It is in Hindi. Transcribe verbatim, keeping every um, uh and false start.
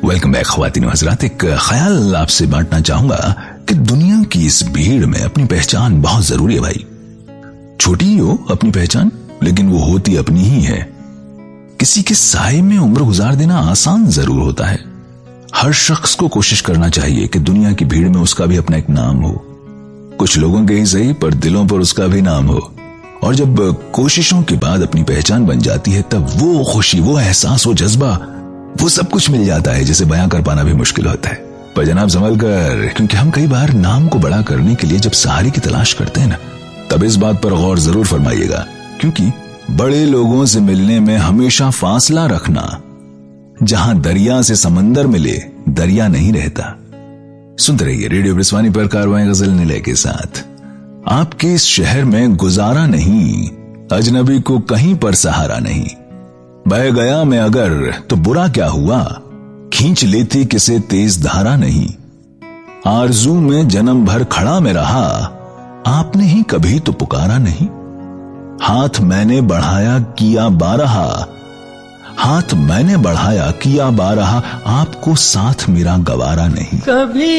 वेलकम बैक ख्वातीन व हज़रात। एक ख्याल आपसे बांटना चाहूंगा कि दुनिया की इस भीड़ में अपनी पहचान बहुत जरूरी है भाई। छोटी ही हो अपनी पहचान, लेकिन वो होती अपनी ही है। किसी के साए में उम्र गुजार देना आसान जरूर होता है। हर शख्स को कोशिश करना चाहिए कि दुनिया की भीड़ में उसका भी अपना एक नाम हो। कुछ लोगों के ही सही, पर दिलों पर उसका भी नाम हो। और जब कोशिशों के बाद अपनी पहचान बन जाती है, तब वो खुशी, वो एहसास, वो जज्बा, वो सब कुछ मिल जाता है जिसे बयां कर पाना भी मुश्किल होता है। पर जनाब संभल कर, क्योंकि हम कई बार नाम को बड़ा करने के लिए जब सहारे की तलाश करते हैं ना, तब इस बात पर गौर जरूर फरमाइएगा, क्योंकि बड़े लोगों से मिलने में हमेशा फासला रखना। जहां दरिया से समंदर मिले, दरिया नहीं रहता। सुनते रहिए रेडियो ब्रिस्वानी पर कारवां गजल निलय के साथ। आपके इस शहर में गुजारा नहीं, अजनबी को कहीं पर सहारा नहीं। बह गया मैं अगर तो बुरा क्या हुआ, खींच लेती किसे तेज धारा नहीं। आरजू में जन्म भर खड़ा में रहा, आपने ही कभी तो पुकारा नहीं। हाथ मैंने बढ़ाया किया बारहा, हाथ मैंने बढ़ाया किया बारहा, आपको साथ मेरा गवारा नहीं। कभी